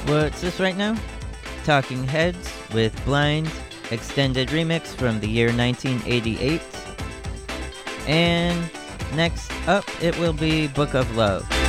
What's this right now? Talking Heads with Blind, extended remix from the year 1988. And next up, it will be Book of Love.